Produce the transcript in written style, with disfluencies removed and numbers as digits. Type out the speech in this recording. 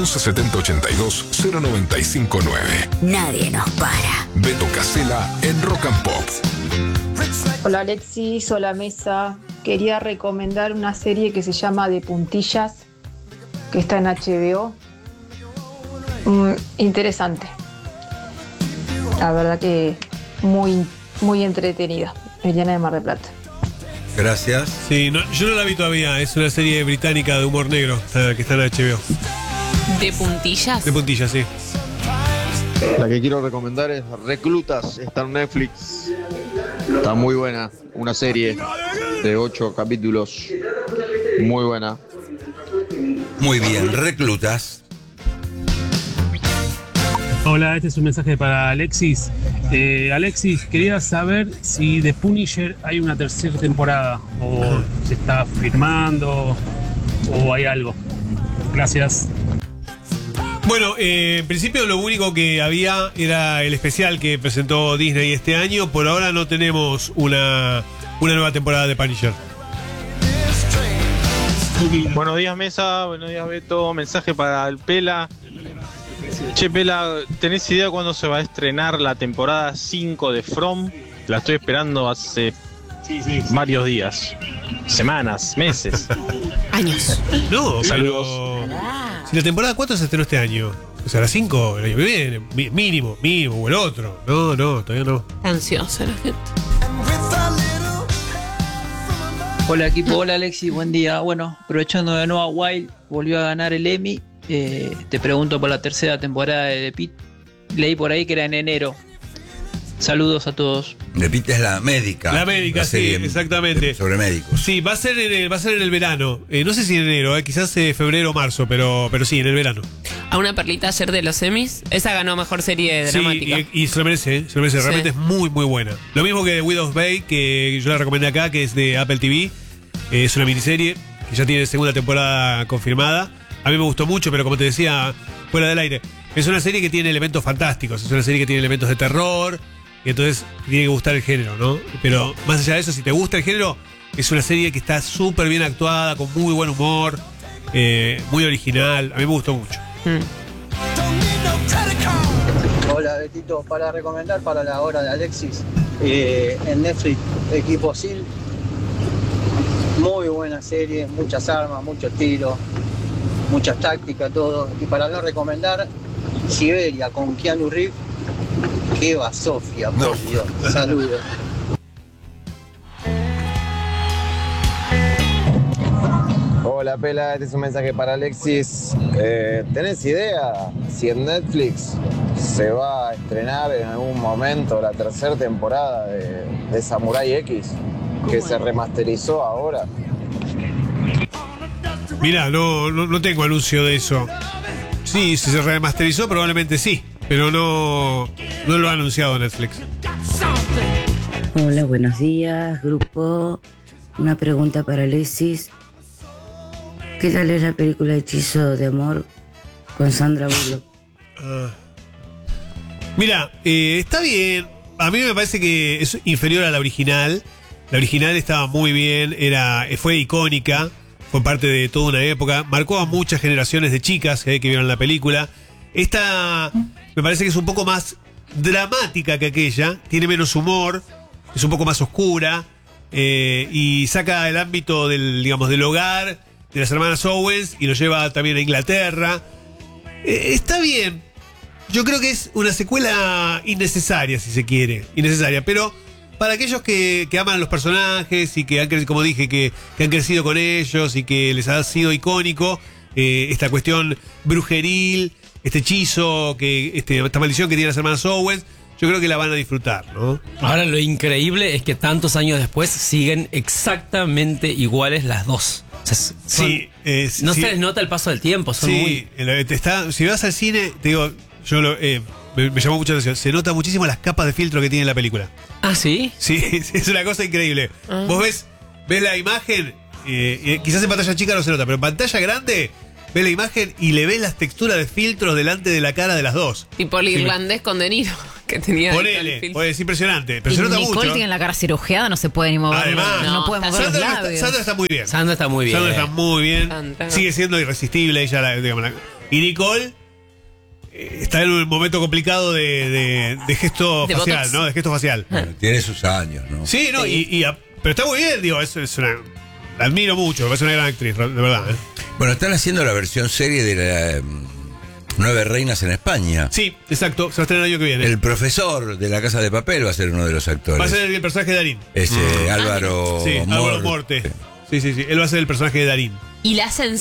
11 70 82 0959. Nadie nos para. Beto Casella en Rock and Pop. Hola Alexis, hola Mesa. Quería recomendar una serie que se llama De Puntillas, que está en HBO. Interesante. La verdad que muy, muy entretenida. Eliana de Mar del Plata. Gracias. Sí, yo no la vi todavía. Es una serie británica de humor negro que está en HBO. ¿De puntillas? De puntillas, sí. La que quiero recomendar es Reclutas, está en Netflix. Está muy buena, una serie de 8 capítulos. Muy buena. Muy bien, Reclutas. Hola, este es un mensaje para Alexis. Alexis, quería saber si de Punisher hay una tercera temporada o se está firmando o hay algo. Gracias. Bueno, en principio lo único que había era el especial que presentó Disney este año. Por ahora no tenemos una nueva temporada de Punisher. Buenos días Mesa, buenos días Beto, mensaje para el Pela. Che Pela, ¿tenés idea cuándo se va a estrenar la temporada 5 de From? La estoy esperando hace varios días, semanas, meses. Años. No, saludos. Pero, si la temporada 4 se estrenó este año, o sea, la 5 el año que viene, mínimo, o el otro. No, todavía no. Ansiosa la gente. Hola equipo, hola Alexis, buen día. Bueno, aprovechando de nuevo a Wild, volvió a ganar el Emmy. Te pregunto por la tercera temporada de The Pitt. Leí por ahí que era en enero. Saludos a todos. The Pitt es la médica. La médica, sí, exactamente. Sobre médicos. Sí, va a ser en el verano. No sé si en enero, quizás febrero o marzo, pero sí, en el verano. A una perlita ayer de los Emmys. Esa ganó mejor serie dramática. Sí, y se lo merece, realmente es muy, muy buena. Lo mismo que Widow's Bay, que yo la recomendé acá, que es de Apple TV. Es una miniserie que ya tiene segunda temporada confirmada. A mí me gustó mucho, pero como te decía, fuera del aire, es una serie que tiene elementos fantásticos, es una serie que tiene elementos de terror, y entonces tiene que gustar el género, ¿no? Pero más allá de eso, si te gusta el género, es una serie que está súper bien actuada, con muy buen humor, muy original. A mí me gustó mucho. Hola Betito, para recomendar para la hora de Alexis, en Netflix, Equipo SEAL. Muy buena serie, muchas armas, muchos tiros, muchas tácticas, todo. Y para no recomendar, Siberia con Keanu Reeves, que va Sofía, por Dios. Saludos. Hola Pela, este es un mensaje para Alexis. ¿Tenés idea si en Netflix se va a estrenar en algún momento la tercera temporada de Samurai X? Que se remasterizó ahora. Mira, no tengo anuncio de eso. Sí, si se remasterizó probablemente sí, pero no lo ha anunciado Netflix. Hola, buenos días, grupo. Una pregunta para Alexis. ¿Qué tal es la película Hechizo de Amor con Sandra Bullock? Mira, está bien. A mí me parece que es inferior a la original. La original estaba muy bien, fue icónica, fue parte de toda una época, marcó a muchas generaciones de chicas que vieron la película. Esta me parece que es un poco más dramática que aquella, tiene menos humor, es un poco más oscura, y saca el ámbito del hogar, de las hermanas Owens, y lo lleva también a Inglaterra. Está bien, yo creo que es una secuela innecesaria, si se quiere, pero para aquellos que aman a los personajes y que han, como dije, que han crecido con ellos y que les ha sido icónico esta cuestión brujeril, este hechizo, esta maldición que tienen las hermanas Owens, yo creo que la van a disfrutar, ¿no? Ahora lo increíble es que tantos años después siguen exactamente iguales las dos. O sea, no se les nota el paso del tiempo. Son sí, si vas al cine, te digo, me llamó mucho la atención. Se nota muchísimo las capas de filtro que tiene la película. ¿Ah, sí? Sí, es una cosa increíble. Vos ves la imagen, quizás en pantalla chica no se nota, pero en pantalla grande ves la imagen y le ves las texturas de filtros delante de la cara de las dos. Tipo el irlandés con De Niro. que tenía. Ponele, pues es impresionante. Pero Y se nota Nicole mucho. tiene la cara cirugiada, no se puede ni mover. Además, no puede mover los labios. Sandra está muy bien. Sandra está muy bien. Sandra está muy bien. Sandra. Sigue siendo irresistible ella, digamos. Y Nicole está en un momento complicado de gesto De facial, botox. ¿no? De gesto facial. Bueno, tiene sus años, ¿no? Sí, no, pero está muy bien, digo, es una. La admiro mucho, me parece una gran actriz, de verdad. Bueno, están haciendo la versión serie de la Nueve Reinas en España. Sí, exacto, se va a estrenar el año que viene. El profesor de La Casa de Papel va a ser uno de los actores. Va a ser el personaje de Darín. Ese Álvaro Sí, Álvaro Morte. Sí, él va a ser el personaje de Darín. Y la hacen